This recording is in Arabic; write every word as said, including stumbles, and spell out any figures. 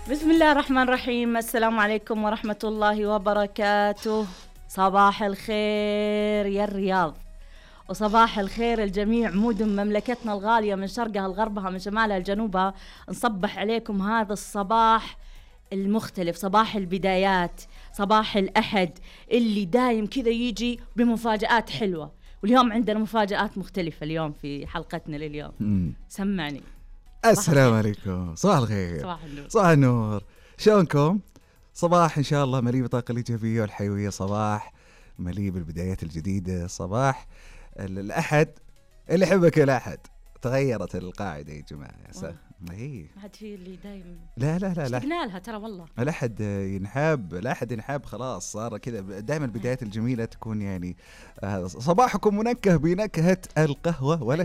بسم الله الرحمن الرحيم. السلام عليكم ورحمة الله وبركاته. صباح الخير يا الرياض، وصباح الخير الجميع مدن مملكتنا الغالية من شرقها لغربها من شمالها لجنوبها. نصبح عليكم هذا الصباح المختلف، صباح البدايات، صباح الأحد اللي دايم كذا يجي بمفاجآت حلوة. واليوم عندنا مفاجآت مختلفة اليوم في حلقتنا لليوم. مم. سمعني. السلام عليكم، صباح الخير. صباح النور. صباح النور، شلونكم؟ صباح إن شاء الله مليء بالطاقة الإيجابية والحيوية، صباح مليء بالبدايات الجديدة، صباح الأحد اللي يحبك الأحد. تغيرت القاعدة يا جماعة. ما هي ما حد فيه اللي دايم. لا لا لا لا اشتقنا لها ترى والله. الأحد ينحاب، الأحد ينحاب خلاص، صار كذا دائما البدايات الجميلة تكون يعني صباحكم منكه بنكهة القهوة ولا